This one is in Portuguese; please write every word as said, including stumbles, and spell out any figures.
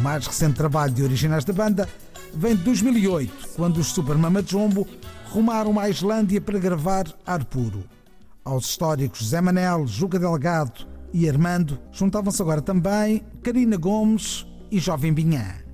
mais recente trabalho de originais da banda vem de dois mil e oito, quando os Super Mama Jumbo rumaram à Islândia para gravar Ar Puro. Aos históricos Zé Manel, Juca Delgado e Armando juntavam-se agora também Karina Gomes e Jovem Binhã.